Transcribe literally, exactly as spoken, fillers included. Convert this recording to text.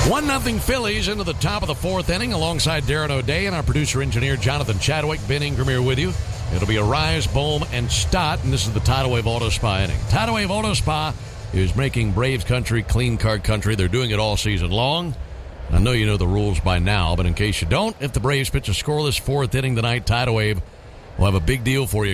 one nothing Phillies into the top of the fourth inning alongside Darren O'Day and our producer-engineer Jonathan Chadwick. Ben Ingram here with you. It'll be Arise, Bohm, and Stott, and this is the Tidal Wave Auto Spa inning. Tidal Wave Auto Spa is making Braves country clean card country. They're doing it all season long. I know you know the rules by now, but in case you don't, if the Braves pitch a scoreless fourth inning tonight, Tidal Wave will have a big deal for you.